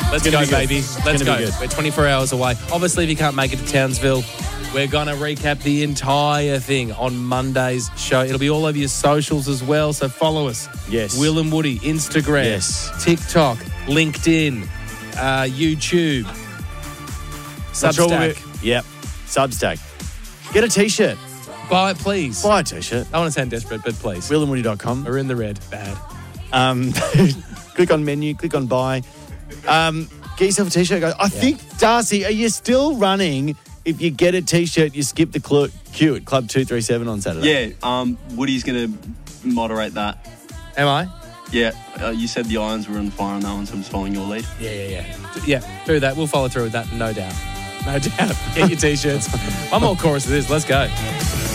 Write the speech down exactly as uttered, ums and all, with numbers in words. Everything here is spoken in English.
Let's It's go, gonna be good. baby. It's Let's gonna go. be good. We're twenty-four hours away. Obviously, if you can't make it to Townsville, we're going to recap the entire thing on Monday's show. It'll be all over your socials as well, so follow us. Yes. Will and Woody, Instagram, Yes. TikTok, LinkedIn, uh, YouTube, Not sure we'll Substack. be- Yep. Substack. Get a T-shirt. Buy it, please. Buy a T-shirt. I want to sound desperate, but please. will and woody dot com. We're in the red. Bad. Um, click on menu, click on buy. Um, get yourself a T-shirt. Guys. I think, Darcy, are you still running? If you get a T-shirt, you skip the cl- queue at Club two three seven on Saturday. Yeah, um, Woody's going to moderate that. Am I? Yeah, uh, you said the irons were on fire on that one, so I'm just following your lead. Yeah, yeah, yeah. D- Yeah, do that. We'll follow through with that, no doubt. No doubt. Get your T-shirts. One more chorus of this. Let's go.